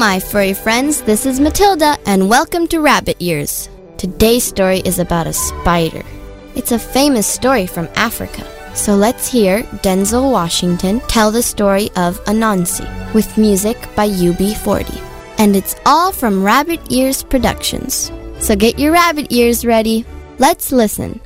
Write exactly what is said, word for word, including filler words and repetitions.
my furry friends, this is Matilda, and welcome to Rabbit Ears. Today's story is about a spider. It's a famous story from Africa. So let's hear Denzel Washington tell the story of Anansi, with music by U B forty. And it's all from Rabbit Ears Productions. So get your rabbit ears ready. Let's listen.